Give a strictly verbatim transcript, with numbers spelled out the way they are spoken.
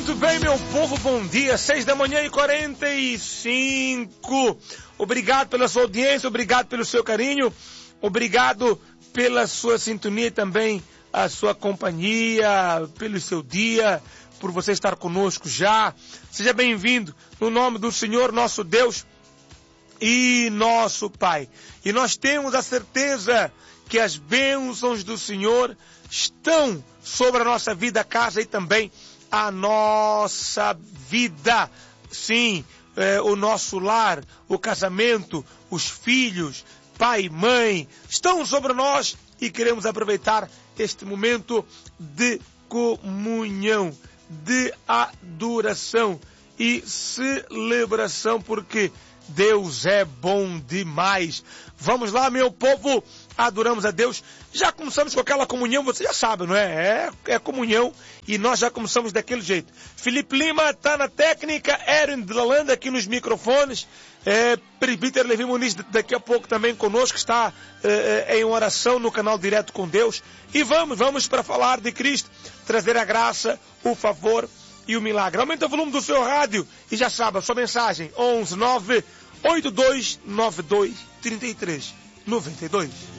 Muito bem, meu povo, bom dia. Seis da manhã e quarenta e cinco. Obrigado pela sua audiência, obrigado pelo seu carinho, obrigado pela sua sintonia e também a sua companhia, pelo seu dia, por você estar conosco já. Seja bem-vindo no nome do Senhor nosso Deus e nosso Pai. E nós temos a certeza que as bênçãos do Senhor estão sobre a nossa vida, casa e também a nossa vida. Sim, é, o nosso lar, o casamento, os filhos, pai e mãe, estão sobre nós e queremos aproveitar este momento de comunhão, de adoração e celebração, porque Deus é bom demais. Vamos lá, meu povo, adoramos a Deus. Já começamos com aquela comunhão, você já sabe, não é? É, é comunhão e nós já começamos daquele jeito. Felipe Lima está na técnica, Erin de Lalanda aqui nos microfones, é, Presbítero Levi Muniz daqui a pouco também conosco, está é, em oração no canal Direto com Deus. E vamos, vamos para falar de Cristo, trazer a graça, o favor e o milagre. Aumenta o volume do seu rádio e já sabe, a sua mensagem onze nove oito dois nove dois três três nove dois.